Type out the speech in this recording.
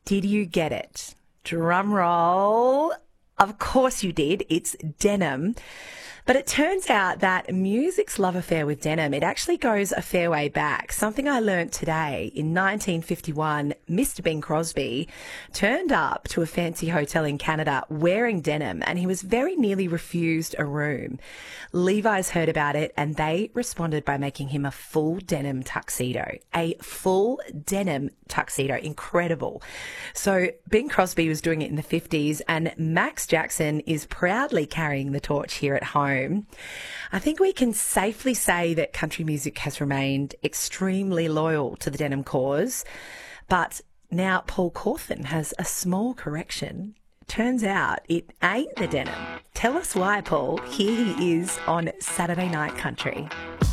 Did you get it? Drum roll. Of course you did. It's denim. But it turns out that music's love affair with denim, it actually goes a fair way back. Something I learnt today. In 1951, Mr. Bing Crosby turned up to a fancy hotel in Canada wearing denim, and he was very nearly refused a room. Levi's heard about it, and they responded by making him a full denim tuxedo. A full denim tuxedo. Incredible. So Bing Crosby was doing it in the 50s, and Max Jackson is proudly carrying the torch here at home. I think we can safely say that country music has remained extremely loyal to the denim cause. But now Paul Cawthon has a small correction. Turns out it ain't the denim. Tell us why, Paul. Here he is on Saturday Night Country.